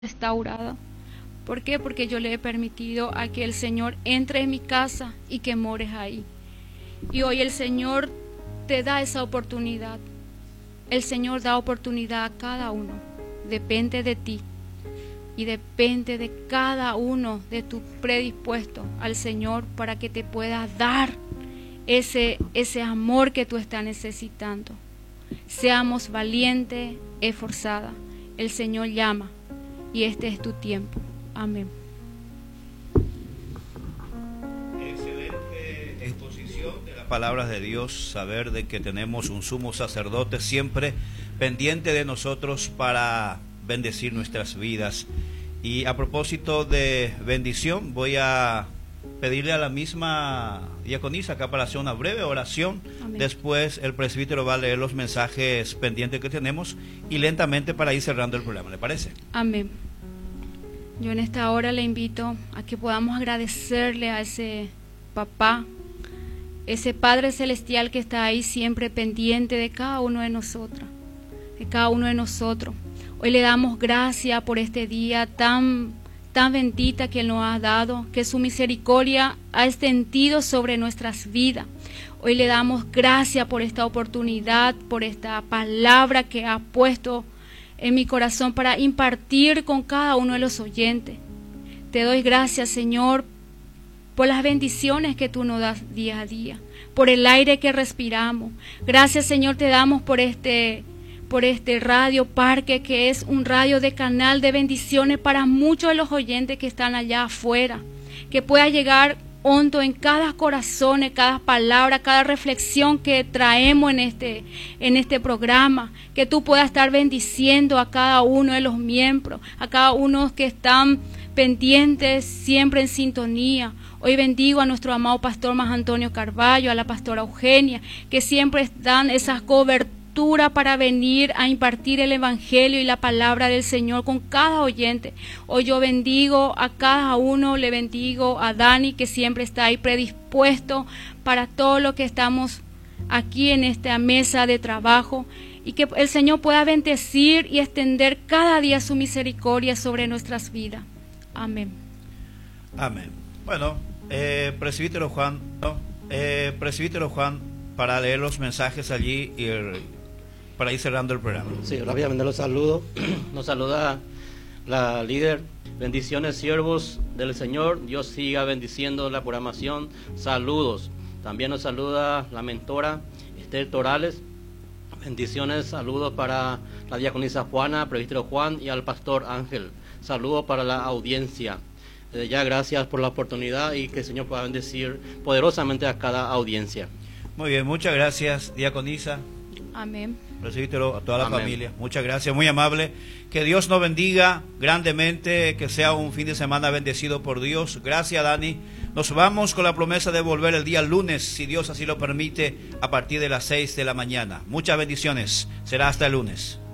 restaurada. ¿Por qué? Porque yo le he permitido a que el Señor entre en mi casa y que mores ahí. Y hoy el Señor te da esa oportunidad. El Señor da oportunidad a cada uno. Depende de ti. Y depende de cada uno de tu predispuesto al Señor para que te pueda dar ese amor que tú estás necesitando. Seamos valientes, esforzadas. El Señor llama y este es tu tiempo. Amén. Excelente exposición de las palabras de Dios, saber de que tenemos un sumo sacerdote siempre pendiente de nosotros para bendecir nuestras vidas. Y a propósito de bendición, voy a pedirle a la misma diaconisa acá para hacer una breve oración. Amén. Después el presbítero va a leer los mensajes pendientes que tenemos y lentamente para ir cerrando el programa, ¿le parece? Amén. Yo en esta hora le invito a que podamos agradecerle a ese papá, ese Padre Celestial que está ahí siempre pendiente de cada uno de nosotros, Hoy le damos gracias por este día tan bendita que Él nos ha dado, que su misericordia ha extendido sobre nuestras vidas. Hoy le damos gracias por esta oportunidad, por esta palabra que ha puesto en mi corazón para impartir con cada uno de los oyentes. Te doy gracias, Señor, por las bendiciones que tú nos das día a día, por el aire que respiramos. Gracias, Señor, te damos por este radio parque, que es un radio de canal de bendiciones para muchos de los oyentes que están allá afuera, que pueda llegar hondo en cada corazón, en cada palabra, cada reflexión que traemos en este programa, que tú puedas estar bendiciendo a cada uno de los miembros, a cada uno que están pendientes, siempre en sintonía. Hoy bendigo a nuestro amado pastor Mas Antonio Carballo, a la pastora Eugenia, que siempre dan esas coberturas para venir a impartir el evangelio y la palabra del Señor con cada oyente. Hoy yo bendigo a cada uno, le bendigo a Dani, que siempre está ahí predispuesto para todo lo que estamos aquí en esta mesa de trabajo, y que el Señor pueda bendecir y extender cada día su misericordia sobre nuestras vidas. Amén. Amén. Bueno, presbítero Juan, para leer los mensajes allí y para ir cerrando el programa. Sí, rápidamente los saludo. Nos saluda la líder. Bendiciones, siervos del Señor. Dios siga bendiciendo la programación. Saludos. También nos saluda la mentora Esther Torales. Bendiciones, saludos para la diaconisa Juana, presbítero Juan y al pastor Ángel. Saludos para la audiencia. Ya gracias por la oportunidad y que el Señor pueda bendecir poderosamente a cada audiencia. Muy bien, muchas gracias, diaconisa. Amén. Presbítero, a toda la Amén. familia, muchas gracias, muy amable. Que Dios nos bendiga grandemente, que sea un fin de semana bendecido por Dios. Gracias, Dani. Nos vamos con la promesa de volver el día lunes, si Dios así lo permite, a partir de las 6 de la mañana. Muchas bendiciones. Será hasta el lunes.